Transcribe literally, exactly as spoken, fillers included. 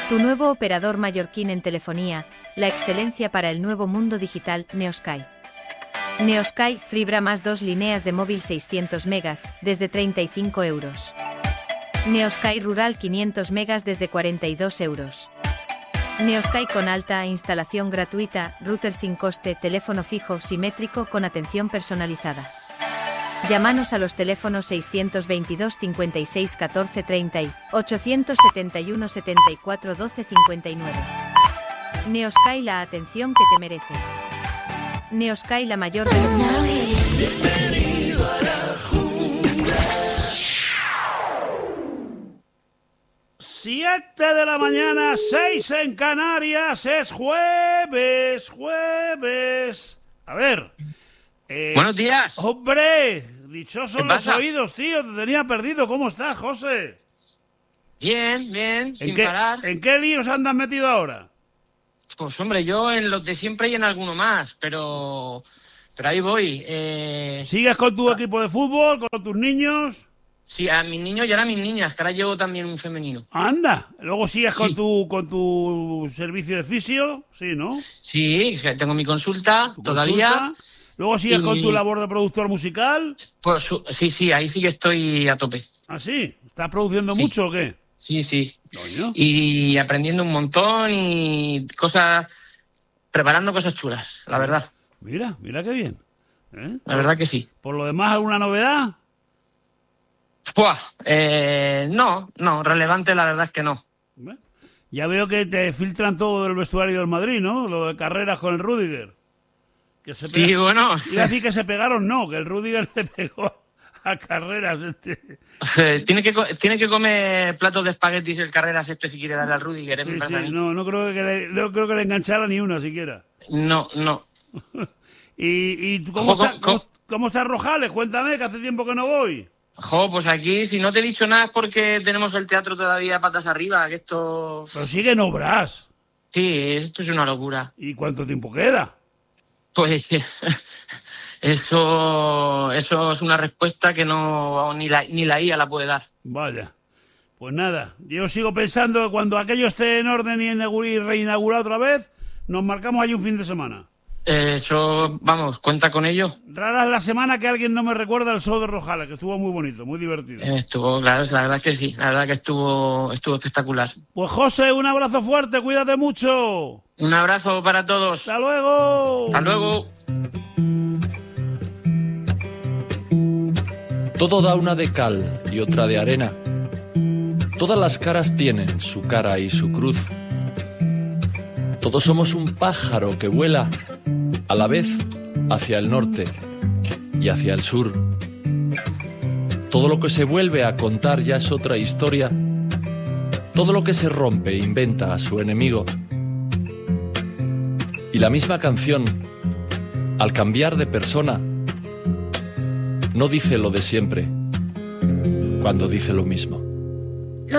Tu nuevo operador mallorquín en telefonía, la excelencia para el nuevo mundo digital, Neosky. Neosky fibra más dos líneas de móvil seiscientos megas, desde treinta y cinco euros. Neosky Rural quinientos megas desde cuarenta y dos euros. Neosky con alta instalación gratuita, router sin coste, teléfono fijo simétrico con atención personalizada. Llámanos a los teléfonos seiscientos veintidós cincuenta y seis catorce treinta y ochocientos setenta y uno setenta y cuatro doce cincuenta y nueve. Neosky, la atención que te mereces. Neosky, la mayor de los... Bienvenido a la jungla. Siete de la mañana, seis en Canarias, es jueves, jueves. A ver... Eh, Buenos días. Hombre, dichosos los pasa? oídos, tío. Te tenía perdido. ¿Cómo estás, José? Bien, bien, ¿En sin qué, parar. ¿En qué líos andas metido ahora? Pues hombre, yo en los de siempre y en alguno más, pero pero ahí voy. Eh... ¿Sigues con tu equipo de fútbol, con tus niños? Sí, a mis niños y ahora a mis niñas, que ahora llevo también un femenino. Anda. Luego sigues Sí. con tu con tu servicio de fisio, sí, ¿no? Sí, es que tengo mi consulta Tu todavía. consulta. Luego sigues Y- con tu labor de productor musical. Pues su- sí, sí, ahí sí que estoy a tope. ¿Ah, sí? ¿Estás produciendo Sí. mucho o qué? Sí, sí. Coño. Y aprendiendo un montón y cosas, preparando cosas chulas, la verdad. Mira, mira qué bien. ¿Eh? La verdad que sí. Por lo demás, ¿alguna novedad? Buah, eh, no, no, relevante la verdad es que no. Bueno, ya veo que te filtran todo del vestuario del Madrid, ¿no? Lo de Carreras con el Rüdiger. Que se Sí, pega- bueno, Iba a decir que se pegaron, no, que el Rüdiger le pegó a Carreras. Este. eh, tiene que co- tiene que comer platos de espaguetis el Carreras este si quiere darle al Rudiger, ¿eh? Sí, Me parece a sí, mí. no, no creo que le, no creo que le enganchara ni una siquiera. No, no. ¿Y, y tú cómo, Ojo, está, co- cómo, cómo está Rojales? Cuéntame, que hace tiempo que no voy. Jo, pues aquí, si no te he dicho nada es porque tenemos el teatro todavía patas arriba, que esto... Pero sigue en obras. Sí, esto es una locura. ¿Y cuánto tiempo queda? Pues eso eso es una respuesta que no ni la, ni la I A la puede dar. Vaya. Pues nada, yo sigo pensando que cuando aquello esté en orden y inaugur- y reinaugurado otra vez, nos marcamos allí un fin de semana. Eso, vamos, cuenta con ello. Rara es la semana que alguien no me recuerda el show de Rojales, que estuvo muy bonito, muy divertido. Estuvo, claro, la verdad que sí, la verdad que estuvo estuvo espectacular. Pues José, un abrazo fuerte, cuídate mucho. Un abrazo para todos. Hasta luego. Hasta luego. Todo da una de cal y otra de arena. Todas las caras tienen su cara y su cruz. Todos somos un pájaro que vuela a la vez hacia el norte y hacia el sur. Todo lo que se vuelve a contar ya es otra historia. Todo lo que se rompe inventa a su enemigo. Y la misma canción, al cambiar de persona, no dice lo de siempre, cuando dice lo mismo.